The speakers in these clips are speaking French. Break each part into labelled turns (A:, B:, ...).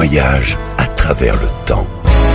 A: voyage à travers le temps.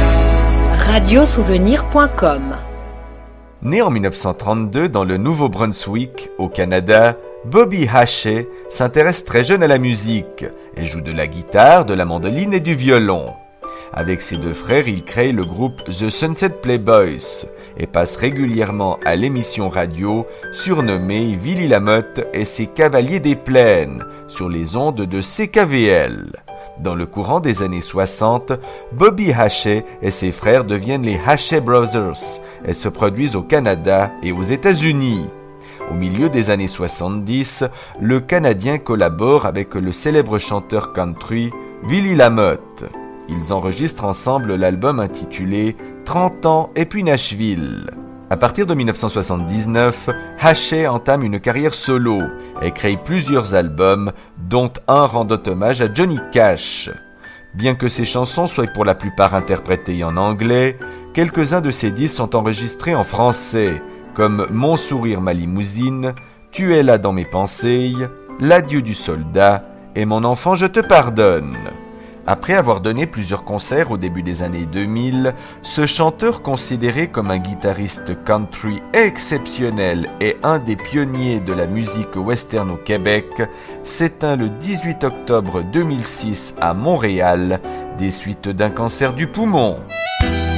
B: Radiosouvenir.com.
C: Né en 1932 dans le Nouveau-Brunswick, au Canada, Bobby Haché s'intéresse très jeune à la musique et joue de la guitare, de la mandoline et du violon. Avec ses deux frères, il crée le groupe The Sunset Playboys et passe régulièrement à l'émission radio surnommée Willie Lamotte et ses Cavaliers des Plaines sur les ondes de CKVL. Dans le courant des années 60, Bobby Haché et ses frères deviennent les Haché Brothers et se produisent au Canada et aux États-Unis. Au milieu des années 70, le Canadien collabore avec le célèbre chanteur country Willie Lamotte. Ils enregistrent ensemble l'album intitulé 30 ans et puis Nashville. À partir de 1979, Haché entame une carrière solo et crée plusieurs albums, dont un rendant hommage à Johnny Cash. Bien que ses chansons soient pour la plupart interprétées en anglais, quelques-uns de ses disques sont enregistrés en français, comme Mon sourire ma limousine, Tu es là dans mes pensées, L'adieu du soldat et Mon enfant je te pardonne. Après avoir donné plusieurs concerts au début des années 2000, ce chanteur considéré comme un guitariste country exceptionnel et un des pionniers de la musique western au Québec s'éteint le 18 octobre 2006 à Montréal des suites d'un cancer du poumon.